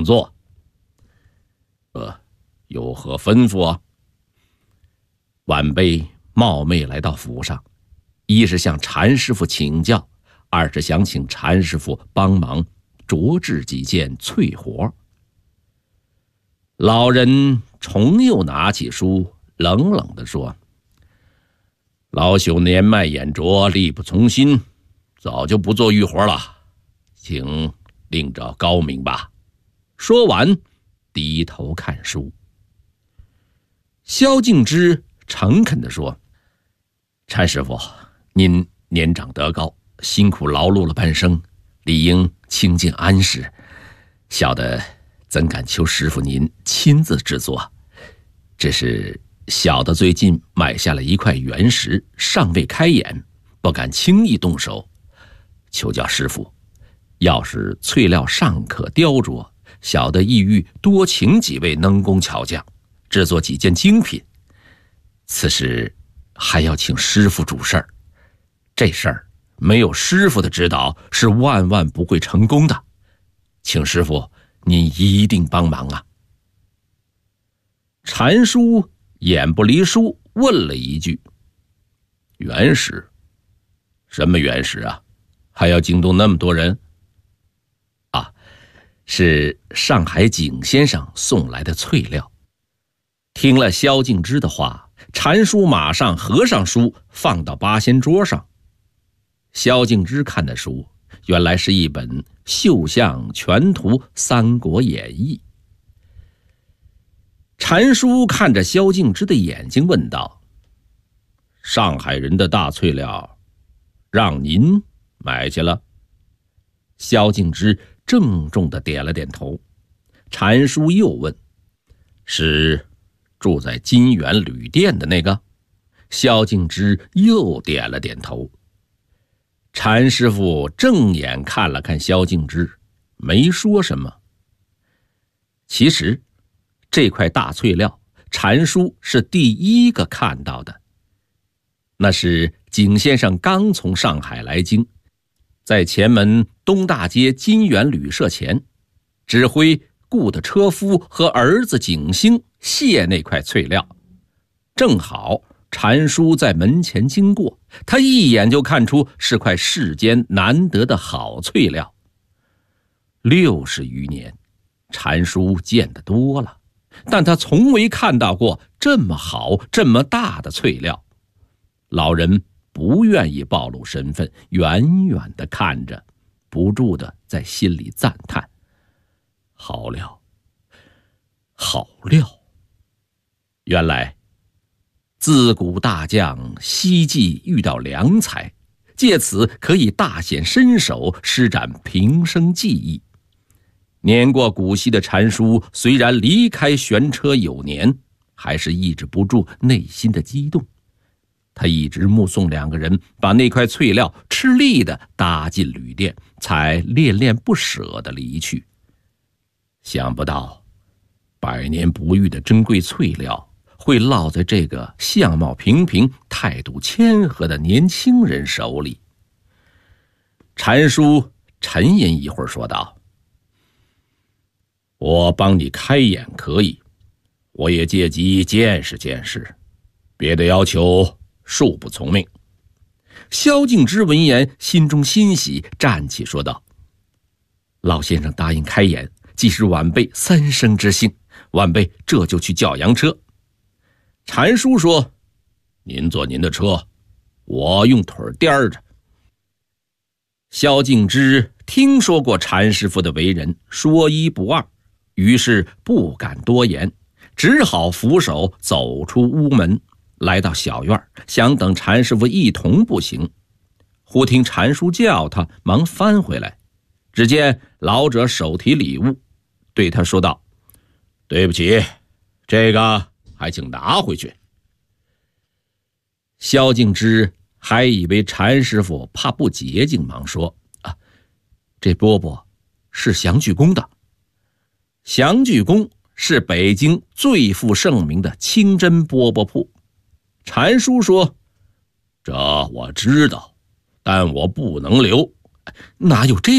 请坐。有何吩咐啊？晚辈冒昧来到府上，一是向禅师傅请教，二是想请禅师傅帮忙着制几件淬活。老人重又拿起书，冷冷地说：“老朽年迈眼拙，力不从心，早就不做玉活了，请另找高明吧。”说完，低头看书。萧敬之诚恳地说：“禅师傅，您年长德高，辛苦劳碌了半生，理应清静安适，小的怎敢求师傅您亲自制作？只是小的最近买下了一块原石，尚未开眼，不敢轻易动手，求教师傅，要是淬料尚可雕琢，小的意欲多请几位能工巧匠，制作几件精品。此时还要请师傅主事儿，这事儿没有师傅的指导是万万不会成功的，请师傅您一定帮忙啊。”禅叔眼不离书，问了一句：“原石？什么原石啊？还要惊动那么多人？”“啊，是上海景先生送来的淬料。”听了萧敬之的话，禅叔马上合上书，放到八仙桌上。萧敬之看的书，原来是一本《绣像全图三国演义》。禅叔看着萧敬之的眼睛问道：“上海人的大淬料，让您买去了？”萧敬之郑重地点了点头。禅叔又问：“是住在金源旅店的那个？”萧敬之又点了点头。禅师傅正眼看了看萧敬之，没说什么。其实这块大淬料，禅叔是第一个看到的。那是景先生刚从上海来京，在前门东大街金源旅社前，指挥雇的车夫和儿子景兴卸那块淬料。正好禅叔在门前经过，他一眼就看出是块世间难得的好淬料。60余年，禅叔见得多了，但他从未看到过这么好这么大的淬料。老人不愿意暴露身份，远远地看着，不住地在心里赞叹：好料，好料！原来自古大将希冀遇到良才，借此可以大显身手，施展平生技艺。年过古稀的禅叔虽然离开玄车有年，还是抑制不住内心的激动。他一直目送两个人把那块淬料吃力地搭进旅店，才恋恋不舍地离去。想不到百年不遇的珍贵淬料会落在这个相貌平平、态度谦和的年轻人手里。禅叔沉吟一会儿说道：“我帮你开眼可以，我也借机见识见识，别的要求恕不从命。”萧敬之闻言心中欣喜，站起说道：“老先生答应开眼，既是晚辈三生之幸，晚辈这就去叫洋车。”禅叔说：“您坐您的车，我用腿颠着。”萧敬之听说过禅师傅的为人，说一不二，于是不敢多言，只好扶手走出屋门，来到小院，想等禅师傅一同步行。忽听禅叔叫他，忙翻回来，只见老者手提礼物，对他说道：“对不起，这个还请拿回去。”萧敬之还以为禅师傅怕不洁净，忙说：“啊，这饽饽是祥聚宫的。”祥聚宫是北京最负盛名的清真饽饽铺。禅叔说：“这我知道，但我不能留。”哪有这